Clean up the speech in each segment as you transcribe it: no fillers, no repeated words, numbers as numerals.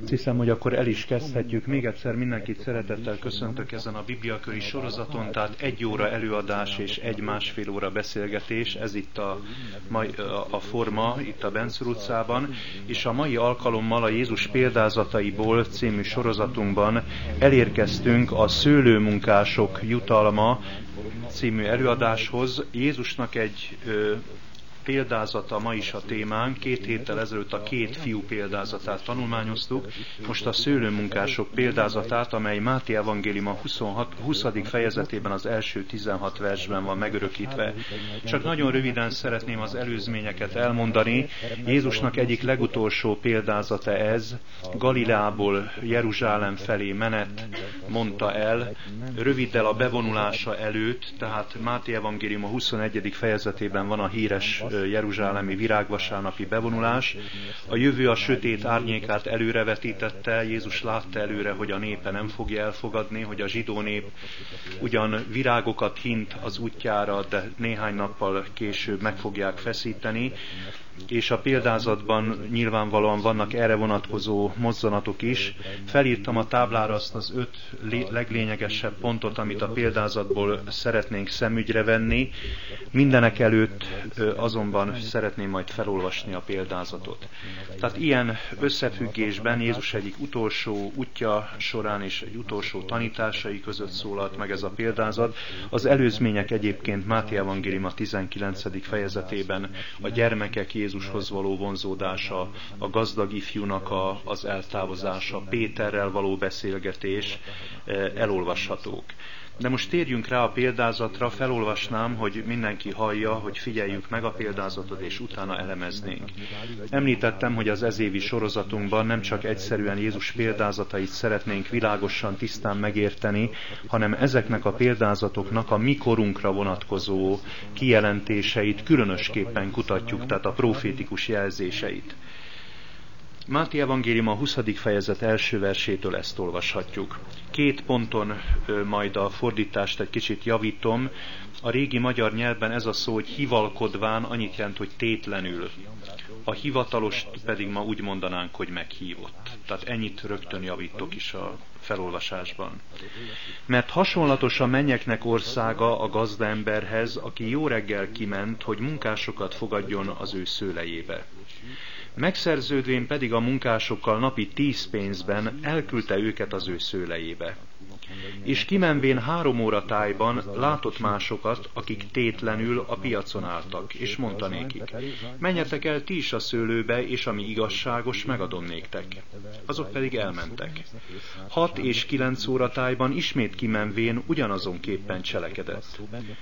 Azt hiszem, hogy akkor el is kezdhetjük. Még egyszer mindenkit szeretettel köszöntök ezen a bibliaköri sorozaton, tehát 1 óra előadás és 1-1,5 óra beszélgetés, ez itt a forma, itt a Benzur utcában, és a mai alkalommal a Jézus példázataiból című sorozatunkban elérkeztünk a Szőlőmunkások jutalma című előadáshoz. Jézusnak egy példázata ma is a témánk. 2 héttel ezelőtt a 2 fiú példázatát tanulmányoztuk, most a szőlőmunkások példázatát, amely Máté evangéliuma 20. fejezetében az első 16 versben van megörökítve. Csak nagyon röviden szeretném az előzményeket elmondani. Jézusnak egyik legutolsó példázata ez, Galileából Jeruzsálem felé menet mondta el, röviddel a bevonulása előtt, tehát Máté evangéliuma 21. fejezetében van a híres jeruzsálemi virágvasárnapi bevonulás. A jövő a sötét árnyékát előrevetítette, Jézus látta előre, hogy a népe nem fogja elfogadni, hogy a zsidó nép ugyan virágokat hint az útjára, de néhány nappal később meg fogják feszíteni, és a példázatban nyilvánvalóan vannak erre vonatkozó mozzanatok is. Felírtam a táblára azt az 5 leglényegesebb pontot, amit a példázatból szeretnénk szemügyre venni. Mindenek előtt azonban szeretném majd felolvasni a példázatot. Tehát ilyen összefüggésben Jézus egyik utolsó útja során és egy utolsó tanításai között szólalt meg ez a példázat. Az előzmények egyébként Máté evangéliuma 19. fejezetében a gyermekek Jézushoz való vonzódása, a gazdag ifjúnak az eltávozása, Péterrel való beszélgetés elolvashatók. De most térjünk rá a példázatra, felolvasnám, hogy mindenki hallja, hogy figyeljük meg a példázatot, és utána elemeznénk. Említettem, hogy az ezévi sorozatunkban nem csak egyszerűen Jézus példázatait szeretnénk világosan, tisztán megérteni, hanem ezeknek a példázatoknak a mi korunkra vonatkozó kijelentéseit különösképpen kutatjuk, tehát a profétikus jelzéseit. Máté evangéliuma 20. fejezet első versétől ezt olvashatjuk. 2 ponton majd a fordítást egy kicsit javítom. A régi magyar nyelvben ez a szó, hogy hivalkodván annyit jelent, hogy tétlenül. A hivatalos pedig ma úgy mondanánk, hogy meghívott. Tehát ennyit rögtön javítok is a felolvasásban. Mert hasonlatos a mennyeknek országa a gazdaemberhez, aki jó reggel kiment, hogy munkásokat fogadjon az ő szőlejébe. Megszerződvén pedig a munkásokkal napi 10 pénzben elküldte őket az ő szőlejébe. És kimenvén 3 óra tájban látott másokat, akik tétlenül a piacon álltak, és mondta nékik: menjetek el ti is a szőlőbe, és ami igazságos, megadom néktek. Azok pedig elmentek. 6 és 9 óra tájban ismét kimenvén ugyanazonképpen cselekedett.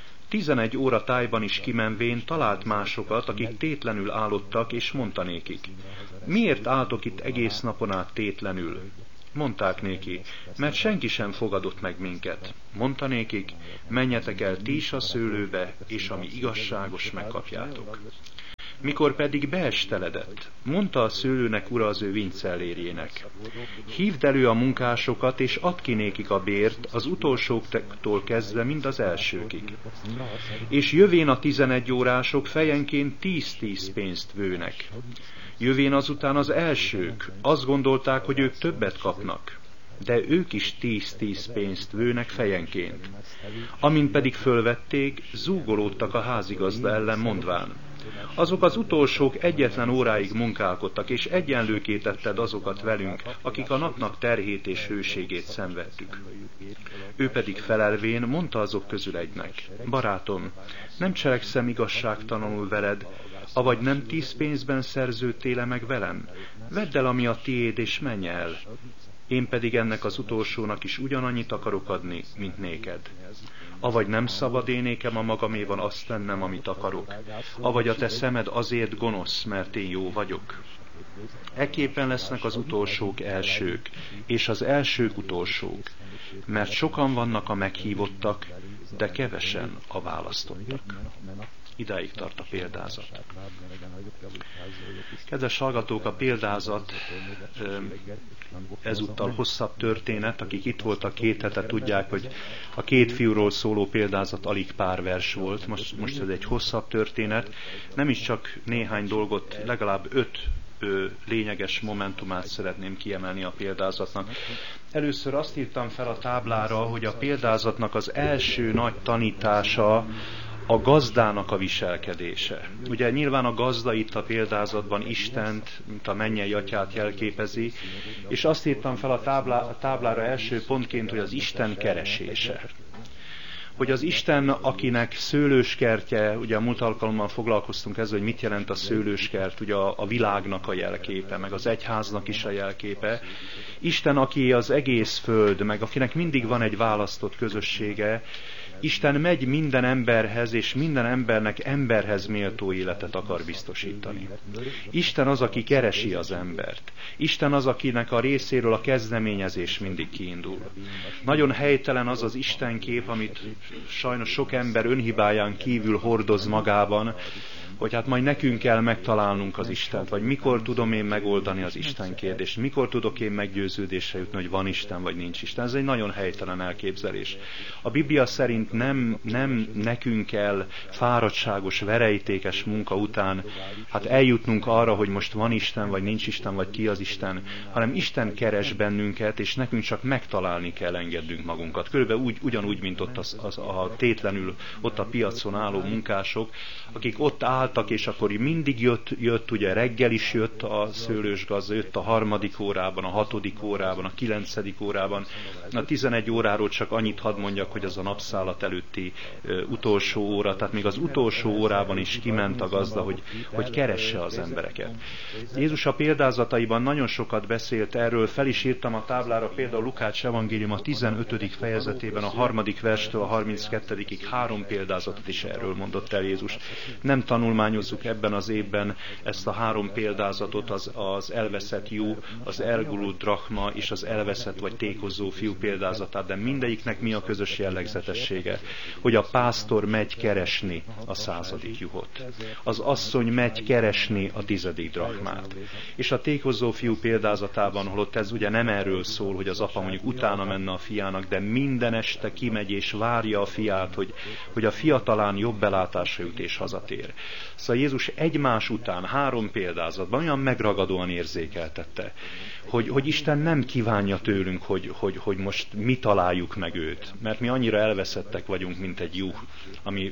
11 óra tájban is kimenvén talált másokat, akik tétlenül állottak, és mondta nékik: miért álltok itt egész napon át tétlenül? Mondták néki: mert senki sem fogadott meg minket. Mondta nékik: menjetek el ti is a szőlőbe, és ami igazságos, megkapjátok. Mikor pedig beesteledett, mondta a szőlőnek ura az ő vincellérjének: hívd elő a munkásokat, és add ki nékik a bért, az utolsóktól kezdve mind az elsőkig. És jövén a 11 órások fejenként 10-10 pénzt vőnek. Jövén azután az elsők, azt gondolták, hogy ők többet kapnak, de ők is 10-10 pénzt vőnek fejenként. Amint pedig fölvették, zúgolódtak a házigazda ellen, mondván: azok az utolsók egyetlen óráig munkálkodtak, és egyenlőké tetted azokat velünk, akik a napnak terhét és hőségét szenvedtük. Ő pedig felelvén mondta azok közül egynek: barátom, nem cselekszem igazságtalanul veled, avagy nem 10 pénzben szerződtél-e meg velem? Vedd el, ami a tiéd, és menj el. Én pedig ennek az utolsónak is ugyanannyit akarok adni, mint néked. Avagy nem szabad én nékem a magaméban azt tennem, amit akarok, avagy a te szemed azért gonosz, mert én jó vagyok. Ekképpen lesznek az utolsók elsők, és az elsők utolsók, mert sokan vannak a meghívottak, de kevesen a választottak. Idáig tart a példázat. Kedves hallgatók, a példázat ezúttal hosszabb történet. Akik itt voltak 2 hete, tudják, hogy a 2 fiúról szóló példázat alig pár vers volt. Most ez egy hosszabb történet. Nem is csak néhány dolgot, legalább 5 lényeges momentumát szeretném kiemelni a példázatnak. Először azt írtam fel a táblára, hogy a példázatnak az első nagy tanítása a gazdának a viselkedése. Ugye nyilván a gazda itt a példázatban Istent, mint a mennyei atyát jelképezi, és azt írtam fel a táblára első pontként, hogy az Isten keresése. Hogy az Isten, akinek szőlőskertje, ugye a múlt alkalommal foglalkoztunk ezzel, hogy mit jelent a szőlőskert, ugye a világnak a jelképe, meg az egyháznak is a jelképe. Isten, aki az egész föld, meg akinek mindig van egy választott közössége, Isten megy minden emberhez, és minden embernek emberhez méltó életet akar biztosítani. Isten az, aki keresi az embert. Isten az, akinek a részéről a kezdeményezés mindig kiindul. Nagyon helytelen az az Istenkép, amit sajnos sok ember önhibáján kívül hordoz magában, hogy hát majd nekünk kell megtalálnunk az Istent, vagy mikor tudom én megoldani az Isten kérdést, mikor tudok én meggyőződésre jutni, hogy van Isten, vagy nincs Isten. Ez egy nagyon helytelen elképzelés. A Biblia szerint nem nekünk kell fáradtságos, verejtékes munka után hát eljutnunk arra, hogy most van Isten, vagy nincs Isten, vagy ki az Isten, hanem Isten keres bennünket, és nekünk csak megtalálni kell, engednünk magunkat. Körülbelül ugyanúgy, mint ott a tétlenül ott a piacon álló munkások, akik ott álltak, és akkor mindig jött, ugye reggel is jött a szőlősgazda, jött a 3. órában, a 6. órában, a 9. órában. A 11 óráról csak annyit hadd mondjak, hogy az a napszállat előtti utolsó óra, tehát még az utolsó órában is kiment a gazda, hogy keresse az embereket. Jézus a példázataiban nagyon sokat beszélt erről, fel is írtam a táblára például Lukács evangélium a 15. fejezetében, a 3. verstől a 32-ig 3 példázatot is erről mondott el Jézus. Nem tanulmányozzuk ebben az évben ezt a 3 példázatot, az elveszett jó, az elgulult drachma és az elveszett vagy tékozó fiú példázatát, de mindegyiknek mi a közös jellegzetessége? Hogy a pásztor megy keresni a 100. juhot. Az asszony megy keresni a 10. drachmát. És a tékozó fiú példázatában, holott ez ugye nem erről szól, hogy az apa mondjuk utána menne a fiának, de minden este kimegy és várja a fiát, hogy a fia talán jobb belátásra jut és hazatér. Szóval Jézus egymás után 3 példázatban olyan megragadóan érzékeltette, hogy Isten nem kívánja tőlünk, hogy most mi találjuk meg őt. Mert mi annyira elveszettek vagyunk, mint egy juh, ami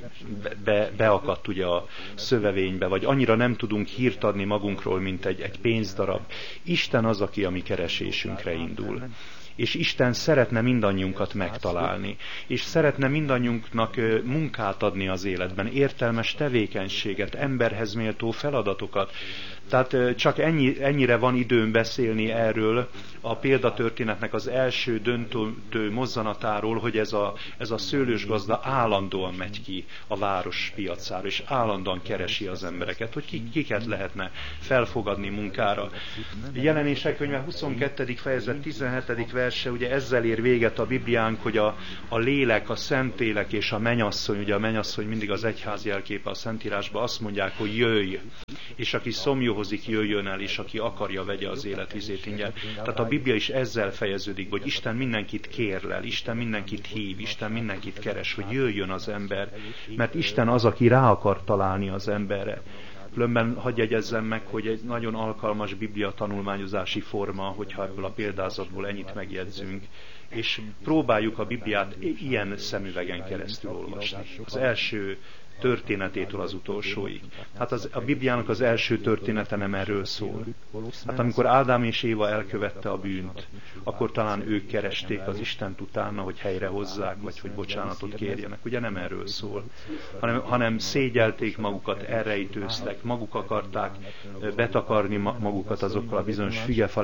beakadt ugye a szövevénybe, vagy annyira nem tudunk hírt adni magunkról, mint egy pénzdarab. Isten az, aki a mi keresésünkre indul. És Isten szeretne mindannyiunkat megtalálni, és szeretne mindannyiunknak munkát adni az életben, értelmes tevékenységet, emberhez méltó feladatokat. Tehát csak ennyire van időm beszélni erről a példatörténetnek az első döntő mozzanatáról, hogy ez a szőlősgazda állandóan megy ki a város piacára, és állandóan keresi az embereket, hogy kiket lehetne felfogadni munkára. Jelenések könyve 22. fejezet 17. verse, ugye ezzel ér véget a Bibliánk, hogy a lélek, a Szentlélek és a mennyasszony, ugye a mennyasszony mindig az egyház jelképe a Szentírásban, azt mondják, hogy jöjj, és aki szomjóhozik, jöjjön el, és aki akarja, vegye az életvizét ingyen. Tehát a Biblia is ezzel fejeződik, hogy Isten mindenkit kérlel, Isten mindenkit hív, Isten mindenkit keres, hogy jöjjön az ember, mert Isten az, aki rá akar találni az emberre. Különben hadd jegyezzem meg, hogy egy nagyon alkalmas Biblia tanulmányozási forma, hogyha ebből a példázatból ennyit megjegyzünk, és próbáljuk a Bibliát ilyen szemüvegen keresztül olvasni. Az első történetétől az utolsóig. Hát a Bibliának az első története nem erről szól. Hát amikor Ádám és Éva elkövette a bűnt, akkor talán ők keresték az Istent utána, hogy helyrehozzák, vagy hogy bocsánatot kérjenek. Ugye nem erről szól, hanem szégyelték magukat, elrejtőztek, maguk akarták betakarni magukat azokkal a bizonyos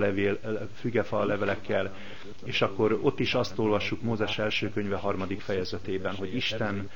fügefa levelekkel, és akkor ott is azt olvassuk Mózes első könyve 3. fejezetében, hogy Isten,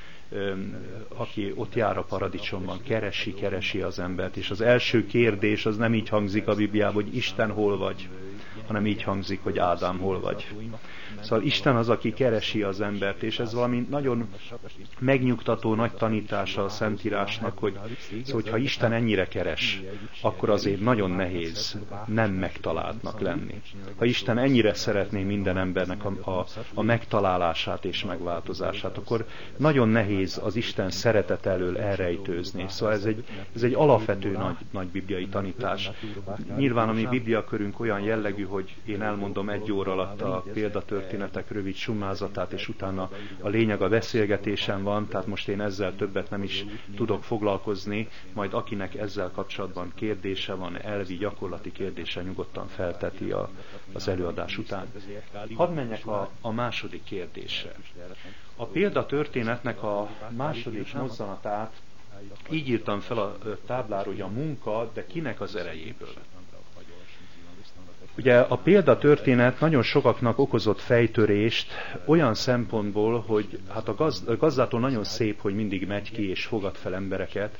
aki ott jár a paradicsomban, keresi az embert, és az első kérdés az nem így hangzik a Bibliában, hogy Isten hol vagy, hanem így hangzik, hogy Ádám, hol vagy. Szóval Isten az, aki keresi az embert, és ez valami nagyon megnyugtató nagy tanítása a Szentírásnak, hogy szóval, ha Isten ennyire keres, akkor azért nagyon nehéz nem megtaláltnak lenni. Ha Isten ennyire szeretné minden embernek a megtalálását és megváltozását, akkor nagyon nehéz az Isten szeretet elől elrejtőzni. Szóval ez egy alapvető nagy bibliai tanítás. Nyilván a mi bibliakörünk olyan jellegű, hogy én elmondom 1 óra alatt a példatörténetek rövid summázatát, és utána a lényeg a beszélgetésen van, tehát most én ezzel többet nem is tudok foglalkozni, majd akinek ezzel kapcsolatban kérdése van, elvi, gyakorlati kérdése, nyugodtan felteti az előadás után. Hadd menjek a második kérdésre. A példatörténetnek a második mozzanatát így írtam fel a táblára, hogy a munka, de kinek az erejéből. Ugye a példatörténet nagyon sokaknak okozott fejtörést olyan szempontból, hogy hát a gazdától nagyon szép, hogy mindig megy ki és fogad fel embereket,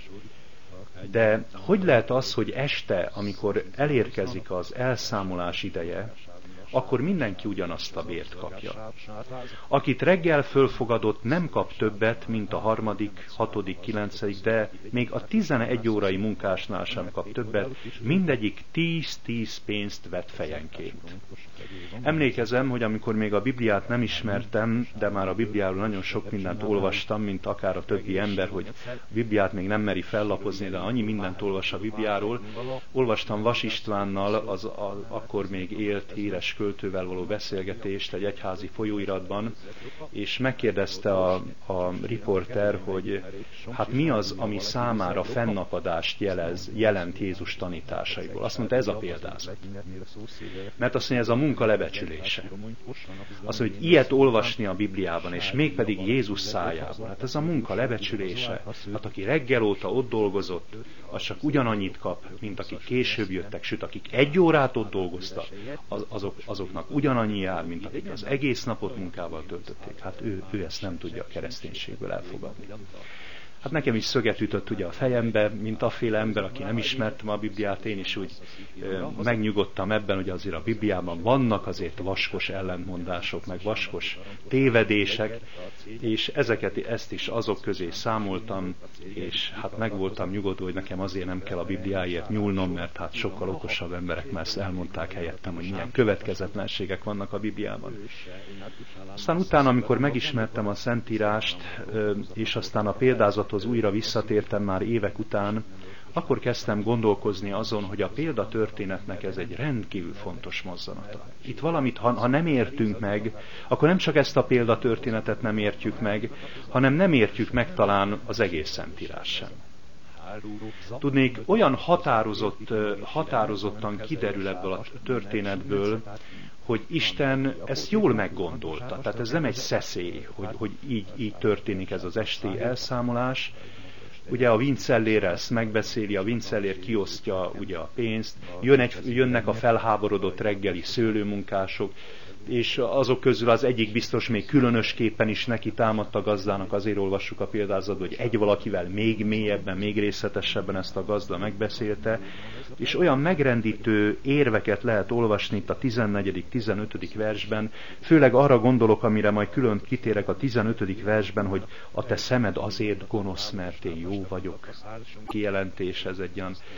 de hogy lehet az, hogy este, amikor elérkezik az elszámolás ideje, akkor mindenki ugyanazt a bért kapja. Akit reggel fölfogadott, nem kap többet, mint a 3., 6., 9., de még a 11 órai munkásnál sem kap többet, mindegyik 10 pénzt vett fejenként. Emlékezem, hogy amikor még a Bibliát nem ismertem, de már a Bibliáról nagyon sok mindent olvastam, mint akár a többi ember, hogy a Bibliát még nem meri fellapozni, de annyi mindent olvas a Bibliáról. Olvastam Vas Istvánnal, akkor még élt híres költővel való beszélgetést egy egyházi folyóiratban, és megkérdezte a riporter, hogy hát mi az, ami számára fennakadást jelent Jézus tanításaiból. Azt mondta, ez a példázat. Mert azt mondja, ez a munka lebecsülése. Azt mondja, hogy ilyet olvasni a Bibliában, és mégpedig Jézus szájából. Hát ez a munka lebecsülése. Hát aki reggel óta ott dolgozott, az csak ugyanannyit kap, mint akik később jöttek, sőt, akik 1 órát ott dolgoztak, azoknak ugyanannyi jár, mint akik az egész napot munkával töltötték. Hát ő ezt nem tudja a kereszténységből elfogadni. Hát nekem is szöget ütött ugye a fejembe, mint afféle ember, aki nem ismertem a Bibliát, én is úgy megnyugodtam ebben, hogy azért a Bibliában vannak azért vaskos ellentmondások, meg vaskos tévedések, és ezt is azok közé számoltam, és hát meg voltam nyugodva, hogy nekem azért nem kell a Bibliáért nyúlnom, mert hát sokkal okosabb emberek már ezt elmondták helyettem, hogy milyen következetlenségek vannak a Bibliában. Aztán utána, amikor megismertem a Szentírást, és aztán a példázathoz újra visszatértem már évek után, akkor kezdtem gondolkozni azon, hogy a példatörténetnek ez egy rendkívül fontos mozzanata. Itt valamit, ha nem értünk meg, akkor nem csak ezt a példatörténetet nem értjük meg, hanem nem értjük meg talán az egész Szentírás sem. Tudnék, olyan határozottan kiderül ebből a történetből, hogy Isten ezt jól meggondolta. Tehát ez nem egy szeszély, hogy így történik ez az esti elszámolás. Ugye a vincellér ezt megbeszéli, a vincellér kiosztja ugye a pénzt, jönnek a felháborodott reggeli szőlőmunkások, és azok közül az egyik biztos még különösképpen is neki támadt a gazdának, azért olvassuk a példázatban, hogy egy valakivel még mélyebben, még részletesebben ezt a gazda megbeszélte, és olyan megrendítő érveket lehet olvasni itt a 14., 15. versben, főleg arra gondolok, amire majd külön kitérek a 15. versben, hogy a te szemed azért gonosz, mert én jó vagyok. Kijelentés, ez egy olyan